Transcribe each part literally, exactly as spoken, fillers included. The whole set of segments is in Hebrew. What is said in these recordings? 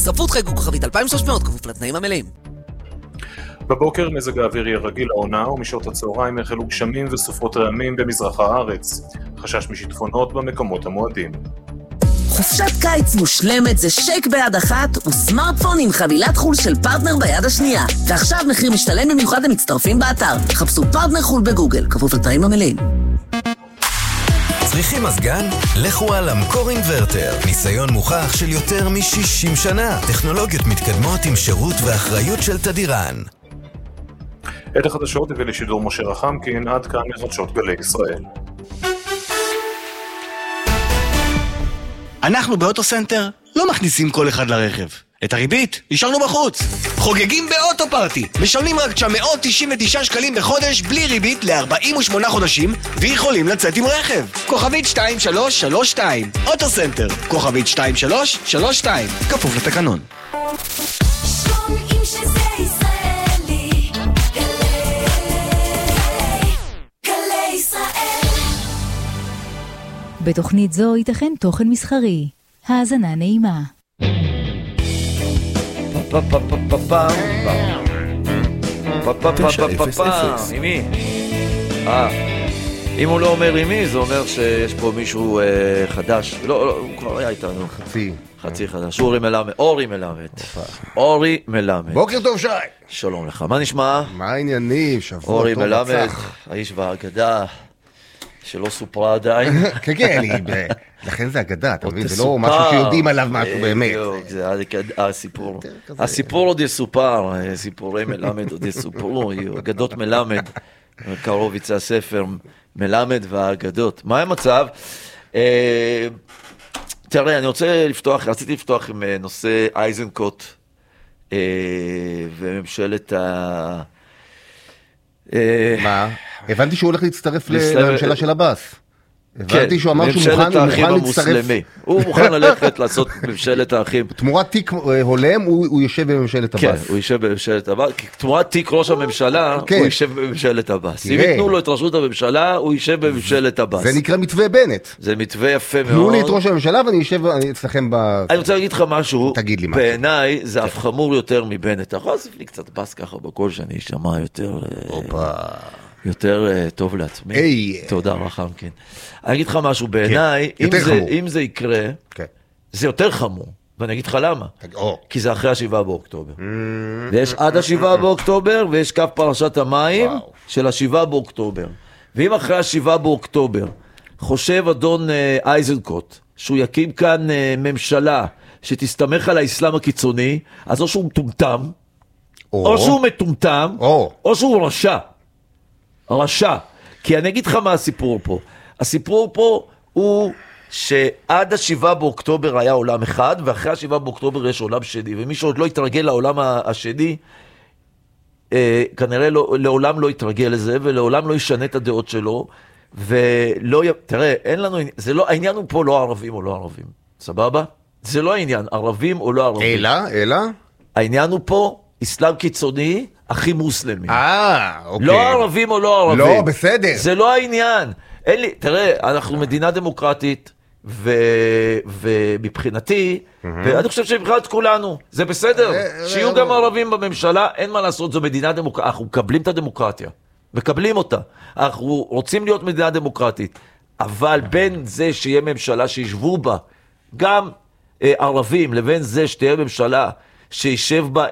ספרות חייגו כוכבית אלפיים ושלוש מאות כפוף לתנאים המלאים. בבוקר מזג האוויר יהיה רגיל לעונה, ומשעות הצהריים החלו גשמים וסופות רעמים במזרח הארץ. חשש משיטפונות במקומות המועדים. חופשת קיץ מושלמת זה שייק ביד אחת וסמארטפון עם חבילת חול של פרטנר ביד השנייה. ועכשיו מחיר משתלם במיוחד למצטרפים באתר. חפשו פרטנר חול בגוגל, כפוף לתנאים המלאים. צריכים מזגן? לכו על אמקור אינברטר. ניסיון מוכח של יותר מ-שישים שנה. טכנולוגיות מתקדמות עם שירות ואחריות של תדירן. את החדשות הביא לשידור משה רחמקין, עד כאן לחדשות גלי ישראל. אנחנו באוטוסנטר לא מכניסים כל אחד לרכב. את הריבית השארנו בחוץ. חוגגים באוטו פארטי. משלמים רק תשע מאות תשעים ותשעה שקלים בחודש בלי ריבית ל-ארבעים ושמונה חודשים ויכולים לצאת עם רכב. כוכבית שתיים שלוש שלוש שתיים. אוטוסנטר. כוכבית שתיים שלוש שלוש שתיים. כפוף לתקנון. שומעים שזה ישראלי. גלי ישראל. בתוכנית זו ייתכן תוכן מסחרי. האזנה נעימה. אם הוא לא אומר עם מי, זה אומר שיש פה מישהו חדש. לא, לא, הוא כבר היה איתנו. חצי. חצי חדש. אורי מלמד. אורי מלמד. אורי מלמד. בוקר טוב שי. שלום לך. מה נשמע? מה העניינים? שבוע טוב. אורי מלמד, האיש והאגדה שלא סופרה עדיין. כן, כן, לכן זה אגדה, אתה מבין? זה לא משהו שיודעים עליו משהו באמת. זה הסיפור. הסיפור עוד יסופר, סיפורי מלמד עוד יסופרו, אגדות מלמד. קרוב יצא הספר מלמד והאגדות. מה המצב? תראה, אני רוצה לפתוח, רציתי לפתוח עם נושא אייזנקוט וממשלת ה... מה? הבנתי שהוא הולך להצטרף לממשלה של עבאס. הבנתי שהוא אמר שהוא מוכן להצטרף. הוא מוכן ללכת לעשות ממשלת האחים. תמורת תיק הולם הוא יושב בממשלת עבאס. כן, הוא יושב בממשלת עבאס. תמורת תיק ראש הממשלה הוא יושב בממשלת עבאס. אם ייתנו לו את ראשות הממשלה הוא יושב בממשלת עבאס. זה נקרא מתווה בנט. זה מתווה יפה מאוד. תנו לי את ראש הממשלה ואני יושב אצלכם ב... אני רוצה להגיד לך משהו. תגיד לי משהו. בעיניי זה אף חמור יותר מבנט. אתה יכול להוסיף לי קצת בס ככה בקול שאני אשמע יותר... יותר טוב לעצמי. תודה רחם, כן. אני אגיד לך משהו, בעיניי, אם זה יקרה, זה יותר חמור. ואני אגיד לך למה. כי זה אחרי השבעה באוקטובר. ויש עד השבעה באוקטובר, ויש קו פרשת המים של השבעה באוקטובר. ואם אחרי השבעה באוקטובר, חושב אדון אייזנקוט, שהוא יקים כאן ממשלה, שתסתמך על האסלאם הקיצוני, אז או שהוא מטומטם, או שהוא מטומטם, או שהוא רשע. רשע. כי אני אגיד לך מה הסיפור פה. הסיפור פה הוא שעד השבעה באוקטובר היה עולם אחד, ואחרי השבעה באוקטובר יש עולם שני, ומי שעוד לא יתרגל לעולם השני, אה, כנראה לא, לעולם לא יתרגל לזה, ולעולם לא ישנה את הדעות שלו, ולא, תראה, אין לנו, זה לא, העניין הוא פה לא ערבים או לא ערבים, סבבה? זה לא העניין, ערבים או לא ערבים. אלא, אלא? העניין הוא פה, אסלאם קיצוני, אחים מוסלמים. אה, אוקיי. לא ערבים או לא ערבים. לא, בסדר. זה לא העניין. אין לי, תראה, אנחנו מדינה דמוקרטית, ו... ומבחינתי, ואני חושב שמבחינת כולנו, זה בסדר. שיהיו גם ערבים בממשלה, אין מה לעשות, זו מדינה דמוקרטית. אנחנו מקבלים את הדמוקרטיה. מקבלים אותה. אנחנו רוצים להיות מדינה דמוקרטית. אבל בין זה שיהיה ממשלה שישבו בה, גם אה, ערבים, לבין זה שתהיה ממשלה שישב בה...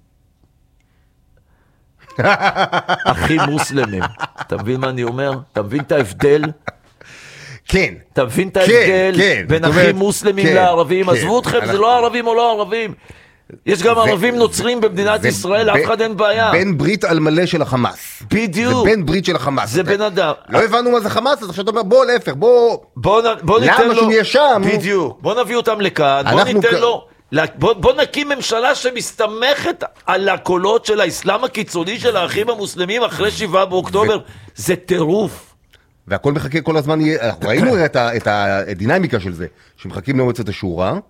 אחים מוסלמים. אתה מבין מה אני אומר? אתה מבין את ההבדל? כן. אתה מבין את ההבדל בין אחים מוסלמים לערבים? עזבו אתכם, זה לא ערבים או לא ערבים. יש גם ערבים נוצרים במדינת ישראל, אף אחד אין בעיה. בן ברית על מלא של החמאס. בדיוק. זה בן ברית של החמאס. זה בן אדם. לא הבנו מה זה חמאס, אז עכשיו אתה אומר, בוא להפך, בוא... בוא ניתן לו... למה שהוא יהיה שם? בדיוק. בוא נביא אותם לכאן, בוא ניתן לו... בוא, בוא נקים ממשלה שמסתמכת על הקולות של האסלאם הקיצוני של האחים המוסלמים אחרי שבעה באוקטובר. זה טירוף. והכל מחכה כל הזמן, אנחנו ראינו את, את הדינמיקה של זה, שמחכים למועצת השורא,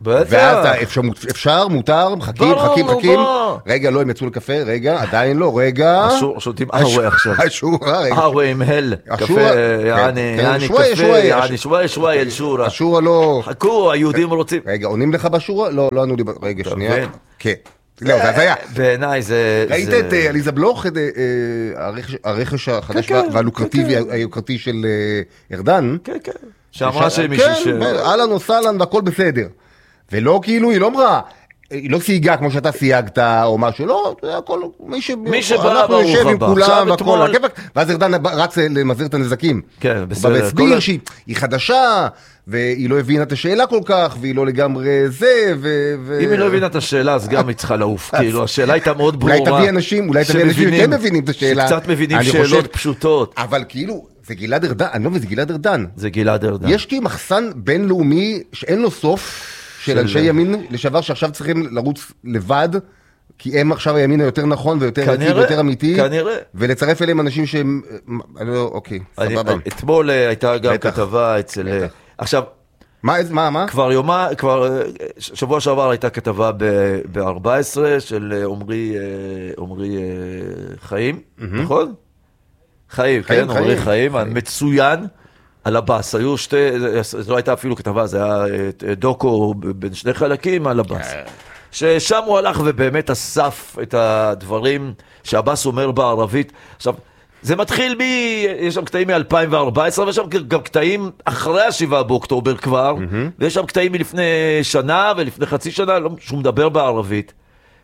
ואז אפשר, מותר, מחכים, מחכים, מחכים. רגע, לא, הם יצאו לקפה, רגע, עדיין לא, רגע. שותים ארווי עכשיו. אשורה, רגע. ארווי עם הל. קפה, יעני, יעני קפה, יעני שוואי, שוואי, אל שורה. השורה לא... חכו, היהודים רוצים. רגע, עונים לך בשורה? לא, לא ענו לי, רגע, שנייה. כן. לא, זה היה. בעיניי זה... ראית את עליזה בלוך, הרכש החדש והלוקרטיבי, היוקרתי של ארדן? כן, כן. שאמרה שמישהו ש... כן, אהלן וסהלן והכל בסדר. ולא כאילו, היא לא אמרה, היא לא סייגה כמו שאתה סייגת או משהו, לא, זה הכל, מי שבא, אנחנו נשב עם כולם והכל, ואז ארדן רץ למזער את הנזקים. כן, בסדר. והסביר שהיא חדשה, והיא לא הבינה את השאלה כל כך, והיא לא לגמרי זה, ו... אם היא לא הבינה את השאלה, אז גם היא צריכה לעוף, כאילו, השאלה הייתה מאוד ברורה. אולי תביא אנשים, אולי תביא אנשים שכן מבינים את השאלה. שקצת מבינים שאלות פשוטות. אבל כאילו, זה גלעד ארדן, אני לא מבין, זה גלעד ארדן. זה גלעד ארדן. יש כאילו מחסן בינלאומי שאין לו סוף, של אנשי ימין לשעבר שעכשיו צריכים לרוץ לבד, כי הם עכשיו הימין היותר נכון ויותר אמיתי ויותר אמיתי, ולצרף אליהם אנשים שהם, אוקיי, סבבה. אתמול הייתה גם כתבה אצל, עכשיו, מה, מה, מה? כבר יומה, כבר, שבוע שעבר הייתה כתבה ב-ארבע עשרה של עומרי, עומרי חיים, נכון? חיים, כן, עומרי חיים, מצוין. על הבאס, היו שתי, זו לא הייתה אפילו כתבה, זה היה דוקו בין שני חלקים על הבאס. ששם הוא הלך ובאמת אסף את הדברים שהבאס אומר בערבית. עכשיו, זה מתחיל מ... יש שם קטעים מ-אלפיים וארבע עשרה, ויש שם גם קטעים אחרי השבעה באוקטובר כבר, ויש שם קטעים מלפני שנה ולפני חצי שנה, שהוא מדבר בערבית.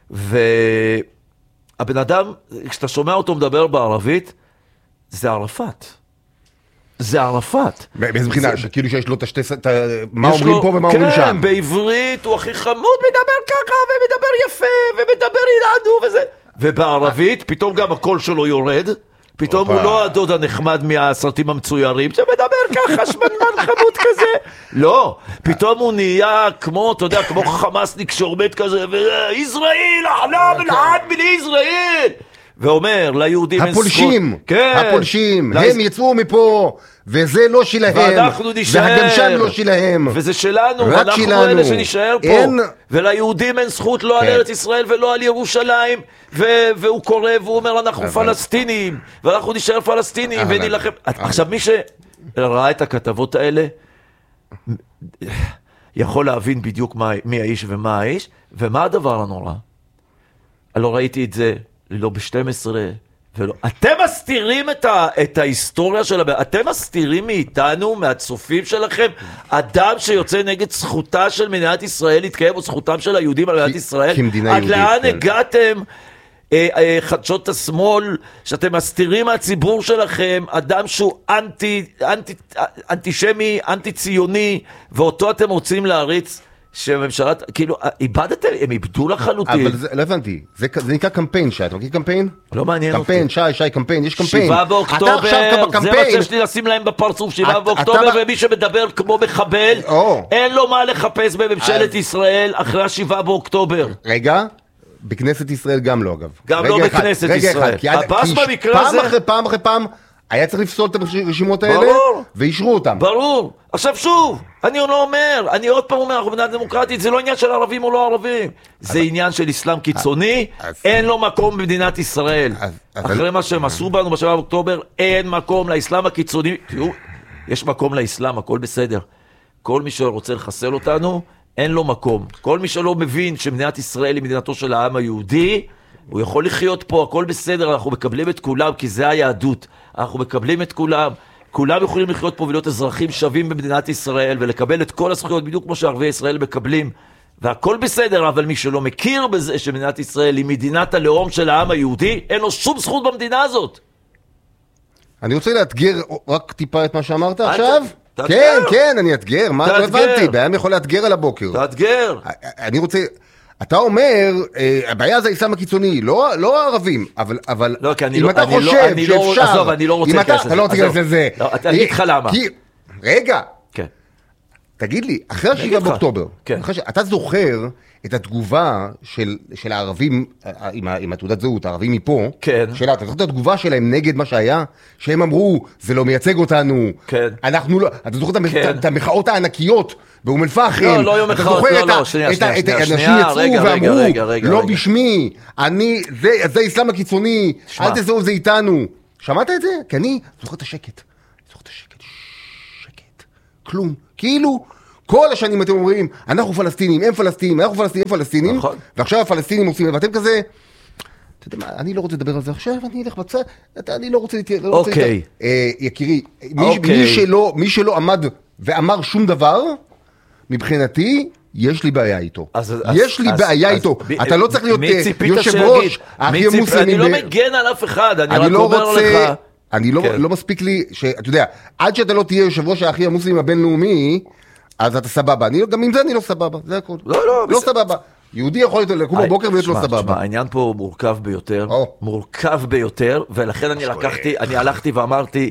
והבן אדם, כשאתה שומע אותו מדבר בערבית, זה ערפאת. זה ערפאת. באיזה בחינה, כאילו שיש לו את השתי... מה אומרים פה ומה אומרים שם? כן, בעברית הוא הכי חמוד, מדבר ככה ומדבר יפה ומדבר אילנו וזה. ובערבית פתאום גם הקול שלו יורד, פתאום הוא לא הדוד הנחמד מהסרטים המצוירים, שמדבר ככה, שמנמן חמוד כזה. לא, פתאום הוא נהיה כמו, אתה יודע, כמו חמאסניק שעומד כזה, וישראל, אחלה מלעד מלישראל. ואומר, ליהודים אין זכות. הפולשים, הפולשים, הם יצאו מפה, וזה לא שלהם. ואנחנו נשאר. והגם שם לא שלהם. וזה שלנו, ואנחנו אלה שנשאר פה. וליהודים אין זכות לא על ארץ ישראל ולא על ירושלים. והוא קורא והוא אומר, אנחנו פלסטינים, ואנחנו נשאר פלסטינים, ונלחם. עכשיו, מי שראה את הכתבות האלה, יכול להבין בדיוק מי האיש ומה האיש, ומה הדבר הנורא? לא ראיתי את זה. לא ב-שתים עשרה, ולא. אתם מסתירים את, ה, את ההיסטוריה של הבן, אתם מסתירים מאיתנו, מהצופים שלכם, אדם שיוצא נגד זכותה של מדינת ישראל להתקיים, או זכותם של היהודים על מדינת ישראל. עד לאן הגעתם, אה, אה, חדשות השמאל, שאתם מסתירים מהציבור שלכם, אדם שהוא אנטי, אנטי, אנטישמי, אנטי ציוני, ואותו אתם רוצים להריץ, שהממשלה, כאילו, איבדתם, הם איבדו לחלוטין. אבל זה, לא הבנתי, זה, זה נקרא קמפיין, שי, אתה מכיר קמפיין? לא מעניין אותי. קמפיין, שי, שי, קמפיין, יש קמפיין. שבעה באוקטובר, זה מה שיש לי לשים להם בפרצוף, שבעה באוקטובר, ומי שמדבר כמו מחבל, אין לו מה לחפש בממשלת ישראל אחרי השבעה באוקטובר. רגע, בכנסת ישראל גם לא, אגב. גם לא בכנסת ישראל. הבאס במקרה הזה... פעם אחרי פעם אחרי פעם, היה צריך לפסול את הרשימות האלה, ואישרו אותם. ברור. עכשיו שוב, אני לא אומר, אני עוד פעם אומר, אנחנו מדינה דמוקרטית, זה לא עניין של ערבים או לא ערבים, זה עניין של אסלאם קיצוני, אין לו מקום במדינת ישראל. אחרי מה שהם עשו בנו בשבעה באוקטובר, אין מקום לאסלאם הקיצוני. תראו, יש מקום לאסלאם, הכל בסדר. כל מי שרוצה לחסל אותנו, אין לו מקום. כל מי שלא מבין שמדינת ישראל היא מדינתו של העם היהודי, הוא יכול לחיות פה, הכל בסדר, אנחנו מקבלים את כולם, כי זה היהדות. אנחנו מקבלים את כולם, כולם יכולים לחיות פה ולהיות אזרחים שווים במדינת ישראל, ולקבל את כל הזכויות בדיוק כמו שערבי ישראל מקבלים. והכל בסדר, אבל מי שלא מכיר בזה שמדינת ישראל היא מדינת הלאום של העם היהודי, אין לו שום זכות במדינה הזאת. אני רוצה לאתגר רק טיפה את מה שאמרת עכשיו. כן, כן, אני אתגר. מה לא הבנתי? בעיה יכול לאתגר על הבוקר. תאתגר. אני רוצה... אתה אומר, הבעיה זה האסלאם הקיצוני, לא הערבים, אבל אם אתה חושב שאפשר... עזוב, אני לא רוצה להיכנס לזה. אתה לא רוצה להיכנס לזה. אני אגיד לך למה. רגע, תגיד לי, אחרי השבעה באוקטובר, אתה זוכר את התגובה של, של הערבים, עם, עם התעודת זהות, הערבים מפה, כן. שלה, אתה זוכר את התגובה שלהם נגד מה שהיה? שהם אמרו, זה לא מייצג אותנו. כן. אנחנו לא, אתה זוכר כן. את המחאות הענקיות באום אל-פחם? לא, לא יום מחאות, לא, לא, שנייה, שנייה, שנייה, אנשים יצאו ואמרו, לא בשמי, אני, זה, זה האסלאם הקיצוני, אל תזהו זה איתנו. שמעת את זה? כי אני זוכר את השקט. זוכר את השקט. שקט. כלום. כאילו, כל השנים אתם אומרים, אנחנו פלסטינים, הם פלסטינים, אנחנו פלסטינים, הם פלסטינים, נכון. ועכשיו הפלסטינים עושים, ואתם כזה, אתה יודע מה, אני לא רוצה לדבר על זה עכשיו, אני אלך בצד, אני לא רוצה להתייעל. אוקיי. יקירי, מי שלא עמד ואמר שום דבר, מבחינתי, יש לי בעיה איתו. יש לי בעיה איתו. אתה לא צריך להיות יושב ראש, הכי המוסלמים. אני לא מגן על אף אחד, אני רק אומר לך. אני לא מספיק לי, אתה יודע, עד שאתה לא תהיה יושב ראש הכי המוסלמים הבינלאומי, אז אתה סבבה. גם עם זה אני לא סבבה, זה הכל. לא, לא. לא סבבה. יהודי יכול לקום בבוקר ולהיות לא סבבה. העניין פה מורכב ביותר, מורכב ביותר, ולכן אני לקחתי, אני הלכתי ואמרתי,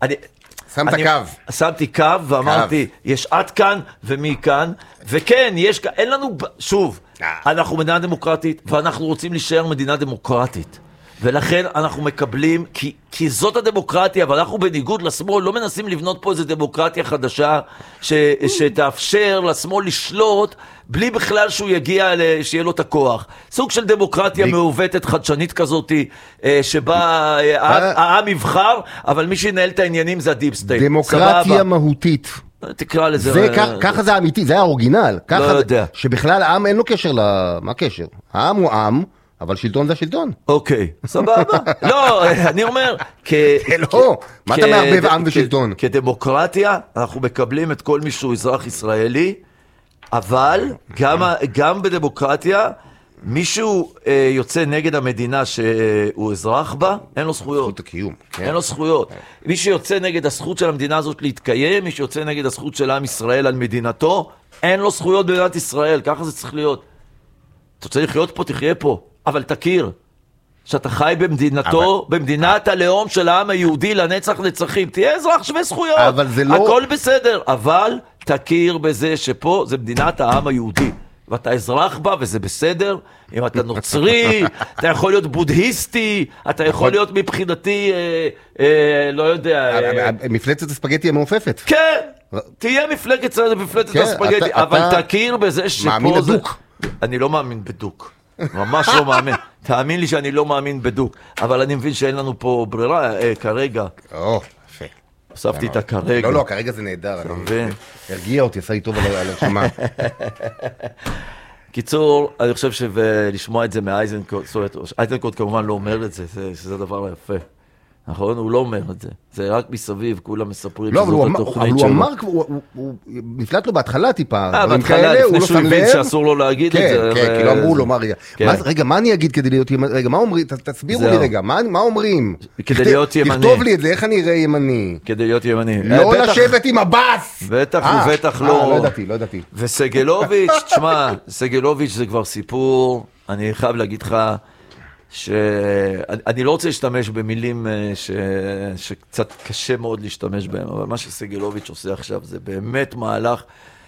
שמת קו. שמתי קו ואמרתי, יש עד כאן ומכאן, וכן, יש, אין לנו, שוב, אנחנו מדינה דמוקרטית, ואנחנו רוצים להישאר מדינה דמוקרטית. ולכן אנחנו מקבלים, כי, כי זאת הדמוקרטיה, ואנחנו בניגוד לשמאל לא מנסים לבנות פה איזו דמוקרטיה חדשה, ש, שתאפשר לשמאל לשלוט, בלי בכלל שהוא יגיע, שיהיה לו את הכוח. סוג של דמוקרטיה ב... מעוותת, חדשנית כזאת, שבה העם יבחר, אבל מי שינהל את העניינים זה הדיפ סטייט. דמוקרטיה סבבה. מהותית. תקרא לזה. זה, כך, ככה זה האמיתי, זה האורגינל. לא יודע. שבכלל העם אין לו קשר ל... מה הקשר? העם הוא עם, אבל שלטון זה שלטון. אוקיי, סבבה. לא, אני אומר, לא, מה אתה מערבב עם ושלטון? כדמוקרטיה, אנחנו מקבלים את כל מי שהוא אזרח ישראלי, אבל גם בדמוקרטיה, מישהו יוצא נגד המדינה שהוא אזרח בה, אין לו זכויות. זכות הקיום. אין לו זכויות. מי שיוצא נגד הזכות של המדינה הזאת להתקיים, מי שיוצא נגד הזכות של עם ישראל על מדינתו, אין לו זכויות במדינת ישראל, ככה זה צריך להיות. אתה רוצה לחיות פה, תחיה פה. אבל תכיר, שאתה חי במדינתו, אבל... במדינת הלאום של העם היהודי לנצח נצחים, תהיה אזרח שווה זכויות, אבל זה לא... הכל בסדר, אבל תכיר בזה שפה זה מדינת העם היהודי, ואתה אזרח בה וזה בסדר, אם אתה נוצרי, אתה יכול להיות בודהיסטי, אתה יכול להיות מבחינתי, אה, אה, לא יודע... אה... מפלצת הספגטי המעופפת. כן, תהיה מפלצת, מפלצת כן, הספגטי, אתה, אבל אתה... תכיר בזה שפה מאמין זה... לדוק. אני לא מאמין בדוק. ממש לא מאמין. תאמין לי שאני לא מאמין בדוק. אבל אני מבין שאין לנו פה ברירה אה, כרגע. או, יפה. הוספתי את הכרגע. לא, לא, כרגע זה נהדר. אתה מבין? הרגיע אותי, עשה לי טוב על השמה. קיצור, אני חושב שלשמוע את זה מאייזנקוט, זאת אומרת, אייזנקוט כמובן לא אומר את זה, שזה הדבר היפה. נכון? הוא לא אומר את זה. זה רק מסביב, כולם מספרים שזאת התוכנית שלו. לא, אבל הוא אמר, הוא נפלט לו בהתחלה טיפה. אה, בהתחלה, לפני שהוא הבין שאסור לו להגיד את זה. כן, כן, כי לא אמרו לו, מה רגע. רגע, מה אני אגיד כדי להיות ימני? רגע, מה אומרים? תסבירו לי רגע, מה אומרים? כדי להיות ימני. תכתוב לי את זה, איך אני אראה ימני? כדי להיות ימני. לא לשבת עם הבאס! בטח ובטח לא. לא ידעתי, לא ידעתי. וסגלוביץ', תשמע, סגלוביץ' זה כבר סיפור, אני חייב להגיד לך, שאני לא רוצה להשתמש במילים ש... שקצת קשה מאוד להשתמש בהם, אבל מה שסגלוביץ' עושה עכשיו זה באמת מהלך,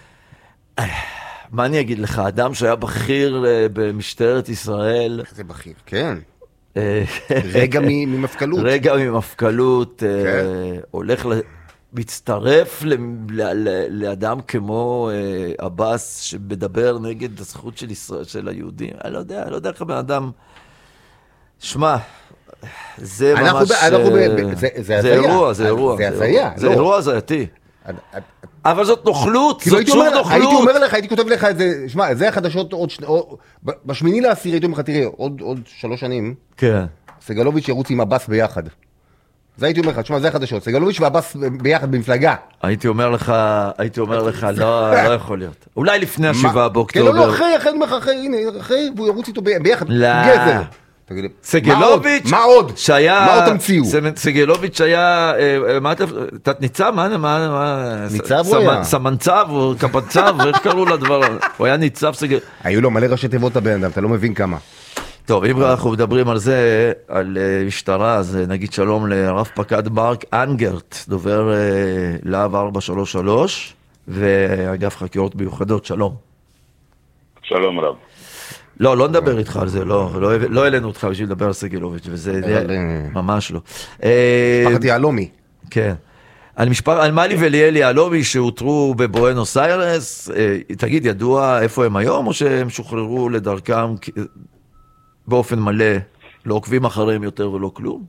מה אני אגיד לך, אדם שהיה בכיר במשטרת ישראל, זה בכיר, כן. רגע ממפכ"לות. רגע ממפכ"לות, הולך ל... מצטרף ל... ל... לאדם כמו עבאס שמדבר נגד הזכות של ישראל, של היהודים. אני לא יודע, אני לא יודע איך הבן אדם... שמע, זה ממש... זה אירוע, זה אירוע. זה הזיה. זה אירוע הזייתי. אבל זאת נוכלות, זאת שוב נוכלות. הייתי אומר לך, הייתי כותב לך את זה, שמע, זה החדשות עוד... בשמיני לעשיר, הייתי אומר לך, תראה, עוד שלוש שנים, סגלוביץ' ירוץ עם הבאס ביחד. זה הייתי אומר לך, תשמע, זה החדשות. סגלוביץ' והבאס ביחד במפלגה. הייתי אומר לך, הייתי אומר לך, לא יכול להיות. אולי לפני השבעה באוקטובר. כן, לא, לא, אחרי, אחרי, אחרי, הנה, אחרי, והוא ירוץ איתו ביחד. גזר. סגלוביץ' מה עוד? שהיה... מה עוד תמציאו? סגלוביץ' היה... מה אתה... תת-ניצב? מה... ניצב הוא היה? סמנצב או קפנצב? איך קראו לדבר? הוא היה ניצב סגל... היו לו מלא ראשי תיבות הבן אדם, אתה לא מבין כמה. טוב, אם אנחנו מדברים על זה, על משטרה, אז נגיד שלום לרב פקד מרק אנגרט, דובר להב ארבע שלוש שלוש, ואגף חקירות מיוחדות, שלום. שלום רב. לא, לא נדבר איתך על זה, לא, לא העלינו אותך בשביל לדבר על סגלוביץ', וזה ממש לא. משפחת יעלומי. כן. על משפר, על מלי וליאל יעלומי שהותרו בבואנוס איירס, תגיד, ידוע איפה הם היום, או שהם שוחררו לדרכם באופן מלא, לא עוקבים אחריהם יותר ולא כלום?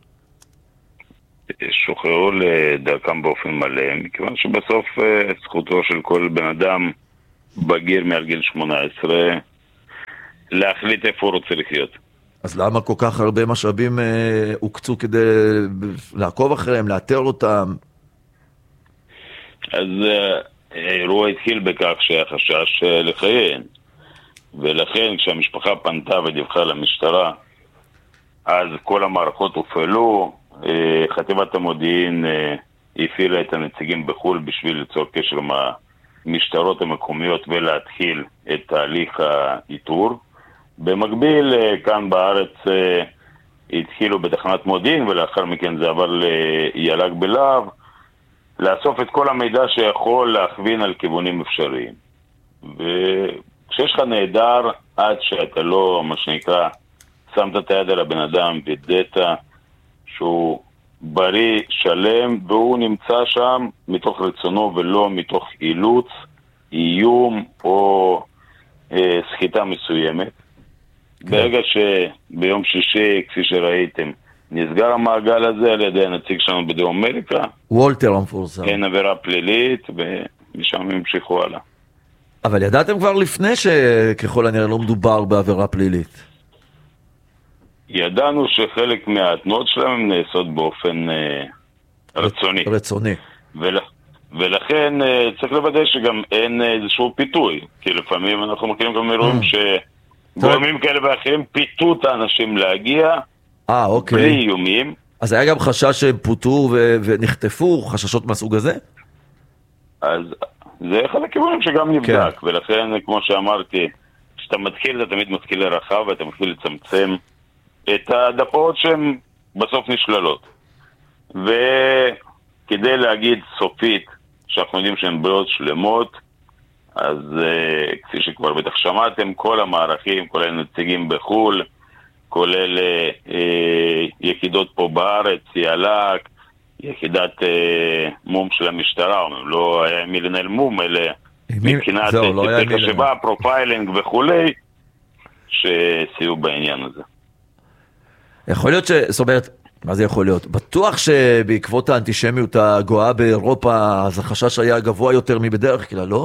שוחררו לדרכם באופן מלא, מכיוון שבסוף זכותו של כל בן אדם בגיר מעל גיל שמונה עשרה להחליט איפה הוא רוצה לחיות. אז למה כל כך הרבה משאבים אה, הוקצו כדי לעקוב אחריהם, לאתר אותם? אז האירוע uh, התחיל בכך שהיה חשש uh, לחייהן, ולכן כשהמשפחה פנתה ודיווחה למשטרה, אז כל המערכות הופעלו, uh, חטיבת המודיעין uh, הפעילה את הנציגים בחול בשביל ליצור קשר עם המשטרות המקומיות ולהתחיל את תהליך האיתור. במקביל, uh, כאן בארץ uh, התחילו בתחנת מודיעין, ולאחר מכן זה עבר ליל"ג בלהב, לאסוף את כל המידע שיכול להכווין על כיוונים אפשריים. וכשיש לך נהדר, עד שאתה לא, מה שנקרא, שמת את היד על הבן אדם ודעת שהוא בריא, שלם, והוא נמצא שם מתוך רצונו ולא מתוך אילוץ, איום או אה, סחיטה מסוימת. כן. ברגע שביום שישי, כפי שראיתם, נסגר המעגל הזה על ידי הנציג שלנו בדרום אמריקה. וולטר המפורסם. כן, עבירה פלילית, ומשם המשיכו הלאה. אבל ידעתם כבר לפני שככל הנראה לא מדובר בעבירה פלילית. ידענו שחלק מהתנועות שלהם נעשות באופן אה, רצוני. רצוני. ול, ולכן אה, צריך לוודא שגם אין איזשהו פיתוי. כי לפעמים אנחנו מכירים גם אירועים שגורמים כאלה ואחרים פיתו את האנשים להגיע, אה, אוקיי. בלי איומים. אז היה גם חשש שהם פוטרו ו- ונחטפו, חששות מהסוג הזה? אז זה אחד הכיוונים שגם נבדק, כן. ולכן, כמו שאמרתי, כשאתה מתחיל, אתה תמיד מתחיל לרחב, ואתה מתחיל לצמצם את הדפות שהן בסוף נשללות. וכדי להגיד סופית, שאנחנו יודעים שהן בריאות שלמות, אז uh, כפי שכבר בטח שמעתם, כל המערכים, כל הנציגים בחול, כולל אה, יחידות פה בארץ, יל"ק, יחידת אה, מום של המשטרה, לא היה מי לנהל מום, אלא מבחינת חשיבה, פרופיילינג וכולי, שסייעו בעניין הזה. יכול להיות ש... זאת אומרת, מה זה יכול להיות? בטוח שבעקבות האנטישמיות הגואה באירופה, אז החשש היה גבוה יותר מבדרך כלל, לא?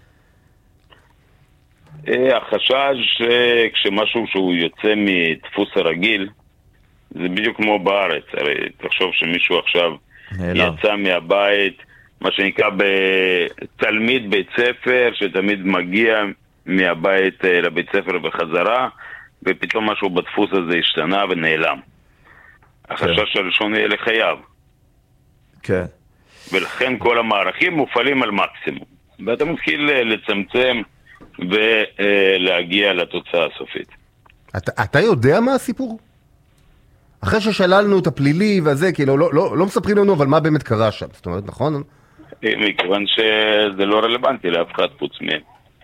החשש כשמשהו שהוא יוצא מדפוס הרגיל, זה בדיוק כמו בארץ. הרי תחשוב שמישהו עכשיו נעלם. יצא מהבית, מה שנקרא בתלמיד בית ספר, שתמיד מגיע מהבית לבית ספר וחזרה, ופתאום משהו בדפוס הזה השתנה ונעלם. החשש הראשון יהיה לחייו. כן. ולכן כל המערכים מופעלים על מקסימום. ואתה מתחיל לצמצם ולהגיע לתוצאה הסופית. אתה, אתה יודע מה הסיפור? אחרי ששללנו את הפלילי וזה, כאילו, לא, לא, לא מספרים לנו, אבל מה באמת קרה שם? זאת אומרת, נכון? מכיוון שזה לא רלוונטי לאף אחד חוץ מהם.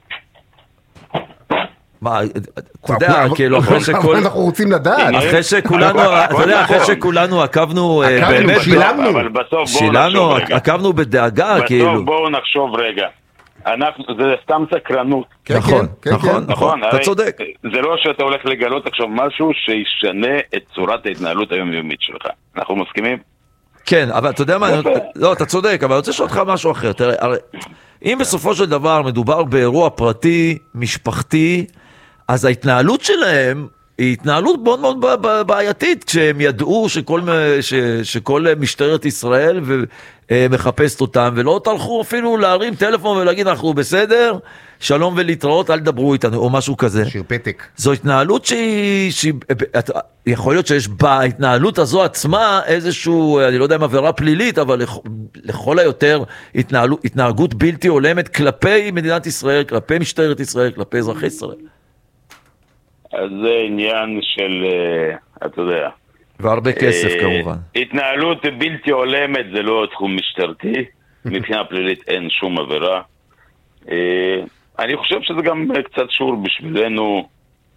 מה, אתה יודע, כאילו, אחרי שכל... אנחנו רוצים לדעת. אחרי שכולנו, אתה יודע, אחרי שכולנו עקבנו, באמת, שילמנו. אבל בסוף בואו נחשוב רגע. עקבנו בדאגה, כאילו. בסוף בואו נחשוב רגע. אנחנו, זה סתם סקרנות. נכון, נכון, נכון, אתה צודק. זה לא שאתה הולך לגלות עכשיו משהו שישנה את צורת ההתנהלות היומיומית שלך. אנחנו מסכימים? כן, אבל אתה יודע מה, לא, אתה צודק, אבל אני רוצה לשאול אותך משהו אחר. תראה, אם בסופו של דבר מדובר באירוע פרטי, משפחתי, אז ההתנהלות שלהם היא התנהלות מאוד מאוד בעייתית, כשהם ידעו שכל, ש, שכל משטרת ישראל מחפשת אותם, ולא תלכו אפילו להרים טלפון ולהגיד, אנחנו בסדר, שלום ולהתראות, אל דברו איתנו, או משהו כזה. שיר פתק. זו התנהלות שהיא, שהיא, יכול להיות שיש בהתנהלות הזו עצמה איזשהו, אני לא יודע אם עבירה פלילית, אבל לכל היותר התנהלות, התנהגות בלתי הולמת כלפי מדינת ישראל, כלפי משטרת ישראל, כלפי אזרחי ישראל. אז זה עניין של, אתה יודע. והרבה כסף כמובן. התנהלות בלתי הולמת זה לא תחום משטרתי, מבחינה פלילית אין שום עבירה. אני חושב שזה גם קצת שור בשבילנו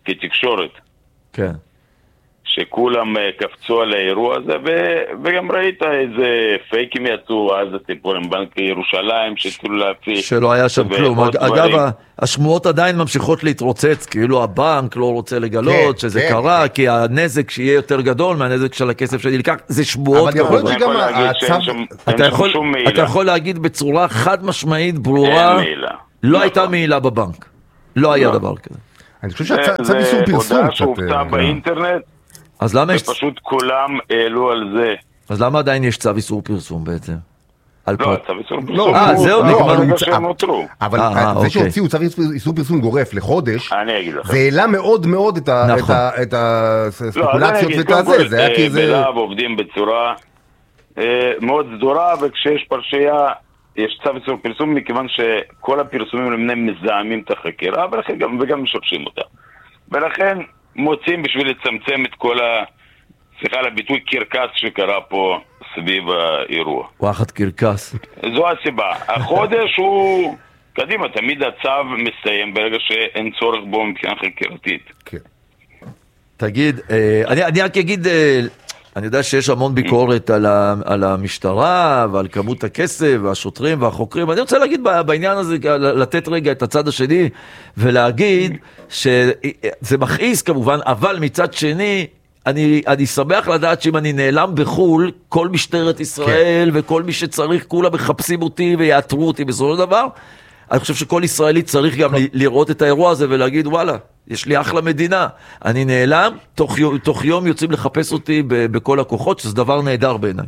כתקשורת. כן. שכולם קפצו על האירוע הזה, ו- וגם ראית איזה פייקים יצאו, אז הסיפור עם בנק ירושלים, שהתחילו להפיק. שלא היה שם כלום. אגב, השמועות עדיין ממשיכות להתרוצץ, כאילו הבנק לא רוצה לגלות שזה כן, קרה, כן. כי הנזק שיהיה יותר גדול מהנזק של הכסף שנלקח, זה שמועות. אבל יכול להיות אני שגם יכול להגיד הצו... שאין שם- אין אתה שם יכול, שום אתה מעילה. יכול להגיד בצורה חד משמעית, ברורה, אין מעילה. לא נכון. הייתה מעילה בבנק. לא היה לא. דבר כזה. אני חושב זה- שהצו זה איסור פרסום הודעה קצת... שהופצה אה, באינטרנט, אז למה יש, ופשוט כולם העלו על זה. אז למה עדיין יש צו איסור פרסום בעצם? על לא, פרט. הצו איסור פרסום. לא, אה, הוא- זהו, הוא- נגמר. הוא- אבל ברגע הוא- שהם נותרו. אבל אה, אה, זה אוקיי. שהוציאו צו איסור פרסום גורף לחודש, אני אגיד לך. זה העלה מאוד מאוד את ה- נכון. את ה- את לא, אז אני הספקולציות אגיד, ואת קודם הזה, כל, זה היה אה, כאיזה... בלהב עובדים בצורה אה, מאוד סדורה, וכשיש פרשייה, יש צו איסור פרסום, מכיוון שכל הפרסומים למיניהם מזהמים את החקירה, ולכן גם, וגם משבשים אותה. ולכן מוצאים בשביל לצמצם את כל ה... סליחה על הביטוי קרקס שקרה פה סביב האירוע. וואחד קרקס. זו הסיבה. החודש הוא... קדימה, תמיד הצו מסתיים ברגע שאין צורך בו מבחינה חקירתית. כן. תגיד, אה, אני, אני רק אגיד, אה, אני יודע שיש המון ביקורת על, ה, על המשטרה ועל כמות הכסף והשוטרים והחוקרים. אני רוצה להגיד בעניין הזה, לתת רגע את הצד השני ולהגיד שזה מכעיס כמובן, אבל מצד שני, אני, אני שמח לדעת שאם אני נעלם בחול, כל משטרת ישראל כן. וכל מי שצריך, כולם מחפשים אותי ויעתרו אותי בסופו של דבר. אני חושב שכל ישראלי צריך גם לראות את האירוע הזה ולהגיד, וואלה, יש לי אחלה מדינה. אני נעלם, תוך, תוך יום יוצאים לחפש אותי בכל הכוחות, שזה דבר נהדר בעיניי.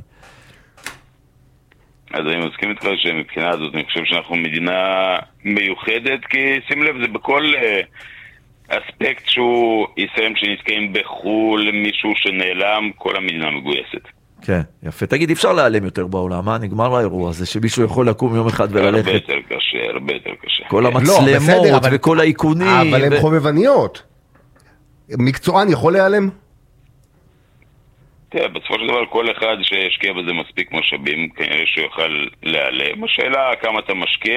אז אני מסכים איתך שמבחינה הזאת אני חושב שאנחנו מדינה מיוחדת, כי שים לב, זה בכל uh, אספקט שהוא יסיים שנתקעים בחול, מישהו שנעלם, כל המדינה מגויסת. כן, יפה. תגיד, אפשר להיעלם יותר בעולם, מה? נגמר האירוע הזה, שמישהו יכול לקום יום אחד וללכת. הרבה יותר קשה, הרבה יותר קשה. כל לא, המצלמות בסדר, אבל- וכל האיכונים. אבל הן ו- חובבניות. מקצוען יכול להיעלם? תראה, בסופו של דבר כל אחד שישקיע בזה מספיק משאבים, כנראה שיוכל להיעלם. השאלה כמה אתה משקיע,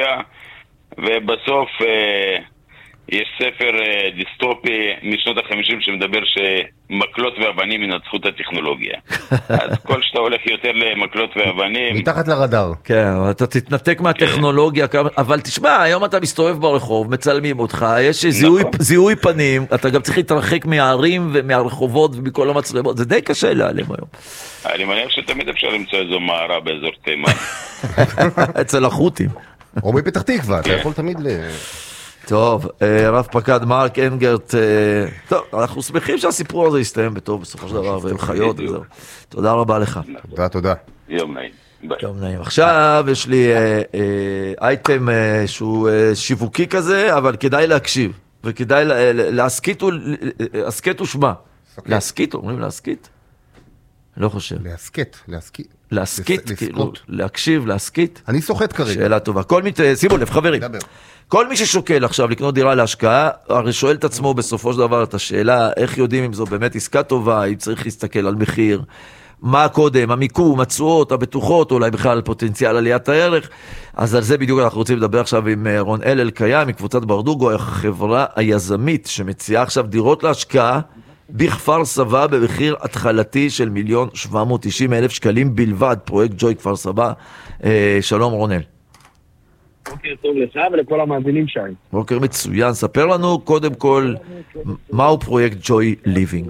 ובסוף אה, יש ספר אה, דיסטופי משנות החמישים שמדבר שמקלות ואבנים ינצחו את הטכנולוגיה. אז כל שאתה הולך יותר למקלות ואבנים... מתחת לרדאר. כן, אבל אתה תתנתק מהטכנולוגיה, כמה- אבל תשמע, היום אתה מסתובב ברחוב, מצלמים אותך, יש זיהוי, זיהוי פנים, אתה גם צריך להתרחק מהערים ומהרחובות ומכל המצלמות, זה די קשה להיעלם היום. אני מניח שתמיד אפשר למצוא איזו מערה באזור תימן. אצל החות'ים. או בפתח תקווה, אתה יכול תמיד ל... טוב, אה, רב פקד מרק אנגרט, אה, טוב, אנחנו שמחים שהסיפור הזה יסתיים בטוב בסופו של דבר, והם חיות וזהו. תודה רבה לך. תודה, תודה. יום נעים. ביי. יום נעים. עכשיו יש לי אה, אה, אייטם אה, שהוא אה, שיווקי כזה, אבל כדאי להקשיב, וכדאי לה- לה- להסכית ו- להסכת ושמע. להסכית, אומרים להסכית? לא חושב. להסכת, להסכית. להסכית, לס- כאילו, לסקוט. להקשיב, להסכית. אני סוחט כרגע. שאלה טובה. כל מי, שימו לב, חברים. דבר. כל מי ששוקל עכשיו לקנות דירה להשקעה, הרי שואל את עצמו בסופו של דבר את השאלה, איך יודעים אם זו באמת עסקה טובה, אם צריך להסתכל על מחיר, מה קודם, המיקום, התשואות, הבטוחות, אולי בכלל על פוטנציאל עליית הערך. אז על זה בדיוק אנחנו רוצים לדבר עכשיו עם רון אלל קיים, מקבוצת ברדוגו, החברה היזמית שמציעה עכשיו דירות להשקעה בכפר סבא במחיר התחלתי של מיליון שבע מאות תשעים אלף שקלים בלבד, פרויקט ג'וי כפר סבא. אה, שלום רונל. בוקר טוב לך ולכל המאזינים שי. בוקר מצוין, ספר לנו קודם כל מהו פרויקט ג'וי ליבינג.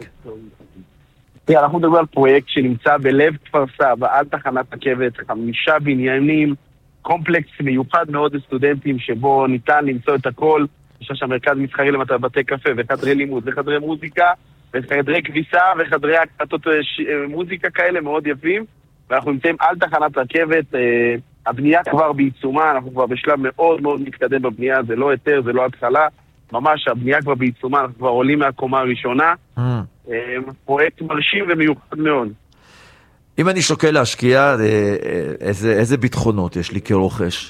תראה, אנחנו מדברים על פרויקט שנמצא בלב כפר סבא, על תחנת רכבת, חמישה בניינים, קומפלקס מיוחד מאוד לסטודנטים שבו ניתן למצוא את הכל. יש שם מרכז מסחרי למטה בתי קפה וחדרי לימוד וחדרי מוזיקה וחדרי כביסה וחדרי הקלטות מוזיקה כאלה מאוד יפים, ואנחנו נמצאים על תחנת רכבת. הבנייה כבר בעיצומה, אנחנו כבר בשלב מאוד מאוד מתקדם בבנייה, זה לא היתר, זה לא התחלה, ממש הבנייה כבר בעיצומה, אנחנו כבר עולים מהקומה הראשונה. פרויקט מרשים ומיוחד מאוד. אם אני שוקל להשקיע, איזה, איזה ביטחונות יש לי כרוכש?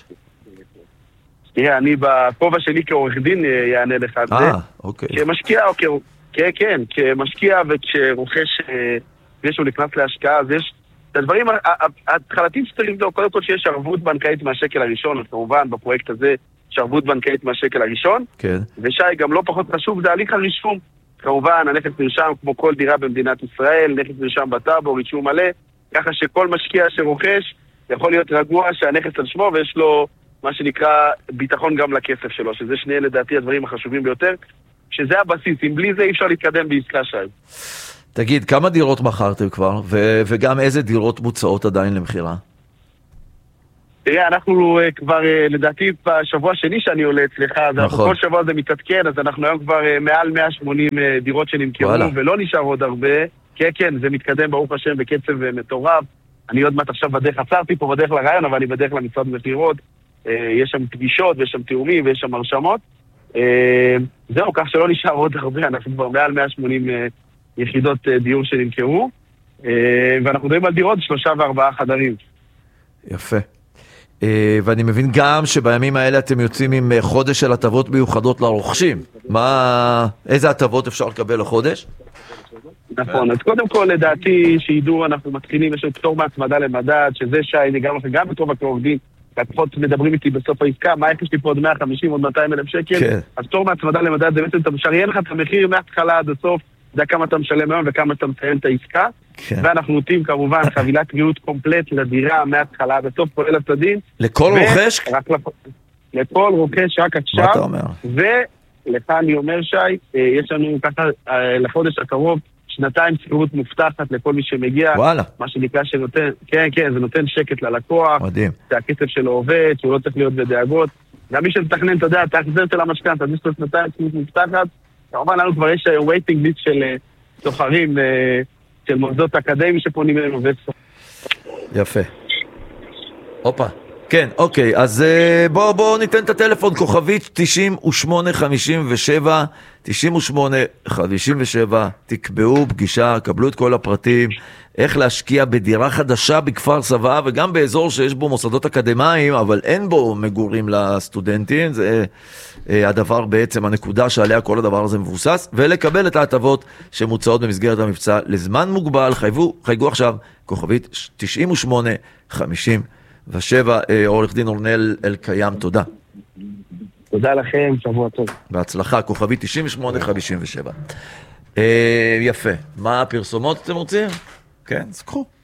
תראה, אני בכובע שלי כעורך דין יענה לך את זה. אה, אוקיי. כמשקיע או כרוכש, כן, כן, כמשקיע וכשרוכש, כשהוא נכנס להשקעה, אז יש את הדברים ההתחלתיים שצריך לבדוק, קודם כל שיש ערבות בנקאית מהשקל הראשון, אז כמובן בפרויקט הזה יש ערבות בנקאית מהשקל הראשון. כן. ושי, גם לא פחות חשוב, זה הליך הרישום. כמובן, הנכס נרשם כמו כל דירה במדינת ישראל, נכס נרשם בטאבו, רישום מלא, ככה שכל משקיע שרוכש יכול להיות רגוע שהנכס על שמו ויש לו מה שנקרא ביטחון גם לכסף שלו, שזה שני לדעתי הדברים החשובים ביותר, שזה הבסיס, אם בלי זה אי אפשר להתקדם בעסקה שי. תגיד, כמה דירות מכרתם כבר, ו- וגם איזה דירות מוצאות עדיין למחירה? תראה, אנחנו כבר, לדעתי, בשבוע שני שאני עולה אצלך, נכון. כל שבוע זה מתעדכן, אז אנחנו היום כבר מעל מאה ושמונים דירות שנמכרו, וואלה. ולא נשאר עוד הרבה. כן, כן, זה מתקדם ברוך השם בקצב מטורף. אני עוד מעט עכשיו בדרך, עצרתי פה בדרך לרעיון, אבל אני בדרך למשרד מחירות. יש שם פגישות, ויש שם תיאומים, ויש שם הרשמות. זהו, כך שלא נשאר עוד הרבה, אנחנו כבר מעל מאה ושמונים יחידות דיור שנמכרו, ואנחנו מדברים על דירות שלושה וארבעה חדרים. יפה. ואני מבין גם שבימים האלה אתם יוצאים עם חודש של הטבות מיוחדות לרוכשים. מה, איזה הטבות אפשר לקבל לחודש? נכון, אז קודם כל לדעתי שידעו, אנחנו מתחילים, יש לנו פטור מהצמדה למדד, שזה שי, אני גם לכם גם בטוב כעובדים, לקוחות מדברים איתי בסוף העסקה, מה איך יש לי פה עוד מאה וחמישים, עוד מאתיים אלף שקל, כן. אז פטור מהצמדה למדד זה בעצם, אתה משריין לך את המחיר מההתחלה עד הסוף, זה כמה אתה משלם היום וכמה אתה מסיים את העסקה, כן. ואנחנו נותנים כמובן חבילת ריהוט קומפלט לדירה מההתחלה עד הסוף, כולל הצדדים. לכל ו- רוכש? רק לפ... לכל רוכש רק עכשיו. מה אתה אומר? ולך אני אומר שי, יש לנו ככה לחודש הקרוב, שנתיים שכירות מובטחת לכל מי שמגיע. וואלה. מה שנקרא שנותן, כן, כן, זה נותן שקט ללקוח. מדהים. שהכסף שלו עובד, שהוא לא צריך להיות בדאגות. גם מי שמתכנן, אתה יודע, אתה החזר של המשכנתא, אז יש לו שנתיים שכירות מובטחת. כמובן, לנו כבר יש waiting list של סוחרים, של מוסדות אקדמיים שפונים אלינו. יפה. הופה. כן, אוקיי, אז בואו בוא ניתן את הטלפון, כוכבית תשעים ושמונה חמישים ושבע, תשעים ושמונה חמישים ושבע, תקבעו פגישה, קבלו את כל הפרטים, איך להשקיע בדירה חדשה בכפר סבא, וגם באזור שיש בו מוסדות אקדמיים, אבל אין בו מגורים לסטודנטים, זה הדבר בעצם, הנקודה שעליה כל הדבר הזה מבוסס, ולקבל את ההטבות שמוצעות במסגרת המבצע לזמן מוגבל, חייבו, חייגו עכשיו, כוכבית תשעים ושמונה חמישים ושבע, עורך דין אורנל אלקיים, תודה. תודה לכם, שבוע טוב. בהצלחה, כוכבית תשעים ושמונה חמישים ושבע. יפה. מה הפרסומות אתם רוצים? כן, אז קחו.